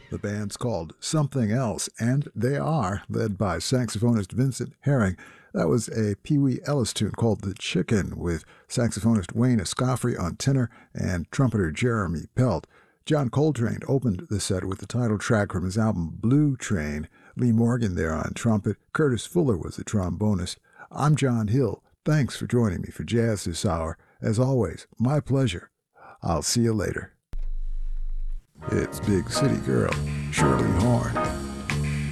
The band's called Something Else, and they are led by saxophonist Vincent Herring. That was a Pee Wee Ellis tune called The Chicken, with saxophonist Wayne Escoffery on tenor and trumpeter Jeremy Pelt. John Coltrane opened the set with the title track from his album Blue Train. Lee Morgan there on trumpet. Curtis Fuller was the trombonist. I'm John Hill. Thanks for joining me for Jazz this hour. As always, my pleasure. I'll see you later. It's Big City Girl, Shirley Horn.